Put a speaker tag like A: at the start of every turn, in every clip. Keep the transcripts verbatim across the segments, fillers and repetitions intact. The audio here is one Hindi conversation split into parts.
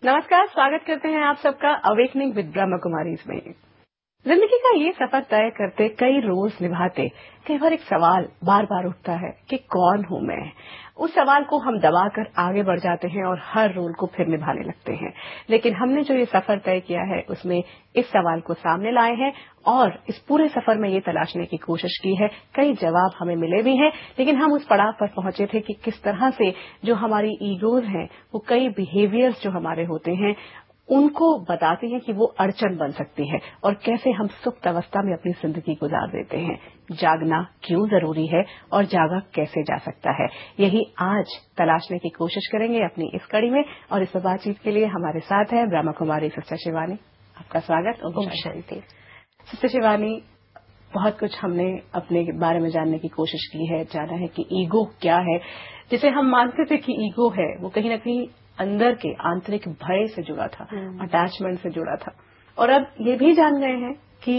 A: नमस्कार, स्वागत करते हैं आप सबका अवेकनिंग विद ब्रह्म कुमारीज में। जिंदगी का ये सफर तय करते, कई रोल्स निभाते, कई बार एक सवाल बार बार उठता है कि कौन हूं मैं। उस सवाल को हम दबाकर आगे बढ़ जाते हैं और हर रोल को फिर निभाने लगते हैं। लेकिन हमने जो ये सफर तय किया है उसमें इस सवाल को सामने लाए हैं और इस पूरे सफर में ये तलाशने की कोशिश की है। कई जवाब हमें मिले भी हैं, लेकिन हम उस पड़ाव पर पहुंचे थे कि किस तरह से जो हमारी ईगोज हैं, वो कई बिहेवियर्स जो हमारे होते हैं उनको बताती हैं कि वो अड़चन बन सकती है और कैसे हम सुप्त अवस्था में अपनी जिंदगी गुजार देते हैं। जागना क्यों जरूरी है और जागा कैसे जा सकता है, यही आज तलाशने की कोशिश करेंगे अपनी इस कड़ी में। और इस बातचीत के लिए हमारे साथ है ब्रह्म कुमारी सिस्टर शिवानी। आपका स्वागत।
B: ओम शांति।
A: सिस्टर शिवानी, बहुत कुछ हमने अपने बारे में जानने की कोशिश की है, जाना है कि ईगो क्या है। जिसे हम मानते थे कि ईगो है, वो कहीं न कहीं अंदर के आंतरिक भय से जुड़ा था, अटैचमेंट से जुड़ा था। और अब ये भी जान गए हैं कि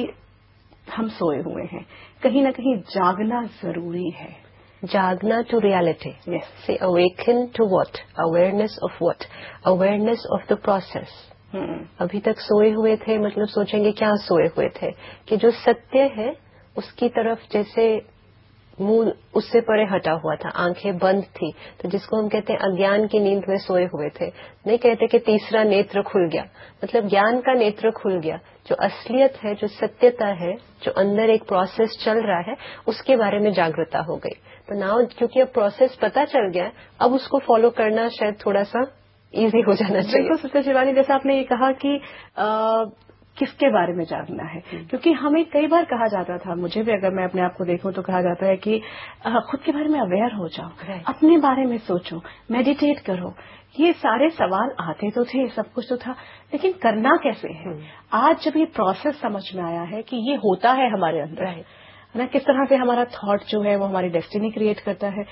A: हम सोए हुए हैं, कहीं न कहीं जागना जरूरी है।
B: जागना टू रियलिटी।
A: Yes.
B: से awaken to what? Awareness of what? Awareness of the process. अभी तक सोए हुए थे, मतलब सोचेंगे क्या सोए हुए थे, कि जो सत्य है उसकी तरफ जैसे मुंह उससे परे हटा हुआ था, आंखें बंद थी, तो जिसको हम कहते हैं अज्ञान की नींद में सोए हुए थे। नहीं कहते कि तीसरा नेत्र खुल गया, मतलब ज्ञान का नेत्र खुल गया। जो असलियत है, जो सत्यता है, जो अंदर एक प्रोसेस चल रहा है, उसके बारे में जागरूकता हो गई। तो नाउ क्योंकि अब प्रोसेस पता चल गया, अब उसको फॉलो करना शायद थोड़ा सा इजी हो जाना चाहिए।
A: बिल्कुल सिस्टर शिवानी, जैसे आपने ये कहा कि आ, किसके बारे में जानना है, क्योंकि हमें कई बार कहा जाता था, मुझे भी अगर मैं अपने आप को देखूं तो कहा जाता है कि आ, खुद के बारे में अवेयर हो जाओ, अपने बारे में सोचो, मेडिटेट करो। ये सारे सवाल आते तो थे, सब कुछ तो था, लेकिन करना कैसे है। आज जब ये प्रोसेस समझ में आया है कि ये होता है हमारे अंदर, ना किस तरह से हमारा थॉट जो है वो हमारी डेस्टिनी क्रिएट करता है,